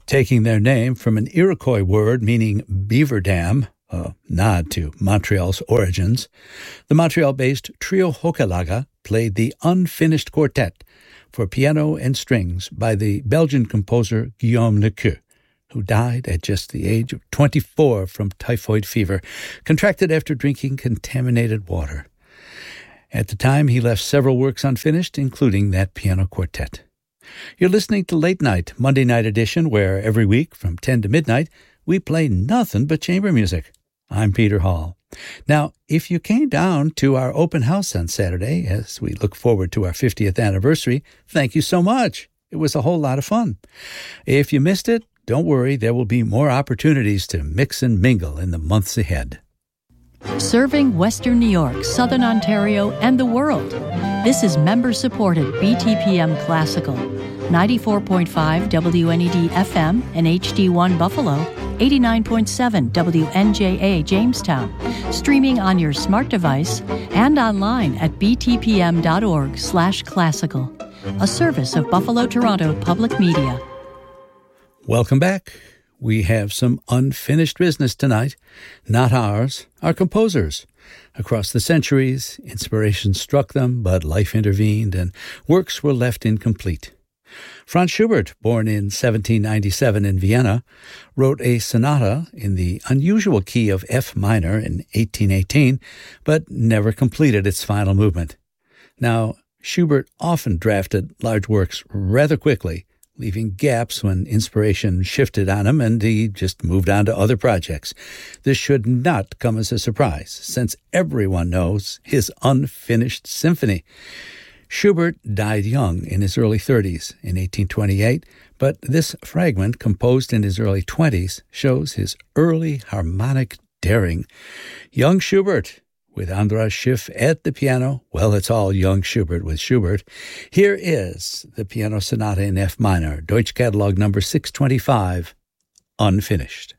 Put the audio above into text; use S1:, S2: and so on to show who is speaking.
S1: Taking their name from an Iroquois word meaning beaver dam, a nod to Montreal's origins, the Montreal-based Trio Hochelaga played the Unfinished Quartet for piano and strings by the Belgian composer Guillaume Lequeux, who died at just the age of 24 from typhoid fever, contracted after drinking contaminated water. At the time, he left several works unfinished, including that piano quartet. You're listening to Late Night, Monday Night Edition, where every week from 10 to midnight, we play nothing but chamber music. I'm Peter Hall. Now, if you came down to our open house on Saturday, as we look forward to our 50th anniversary, thank you so much. It was a whole lot of fun. If you missed it, don't worry, there will be more opportunities to mix and mingle in the months ahead.
S2: Serving Western New York, Southern Ontario, and the world. This is member-supported BTPM Classical. 94.5 WNED FM and HD1 Buffalo, 89.7 WNJA Jamestown. Streaming on your smart device and online at btpm.org/classical. A service of Buffalo Toronto Public Media.
S1: Welcome back. We have some unfinished business tonight. Not ours, our composers. Across the centuries, inspiration struck them, but life intervened, and works were left incomplete. Franz Schubert, born in 1797 in Vienna, wrote a sonata in the unusual key of F minor in 1818, but never completed its final movement. Now, Schubert often drafted large works rather quickly, leaving gaps when inspiration shifted on him and he just moved on to other projects. This should not come as a surprise, since everyone knows his Unfinished Symphony. Schubert died young in his early 30s in 1828, but this fragment, composed in his early 20s, shows his early harmonic daring. Young Schubert, with Andras Schiff at the piano. Well, it's all young Schubert with Schubert. Here is the piano sonata in F minor, Deutsch Catalog number 625, Unfinished.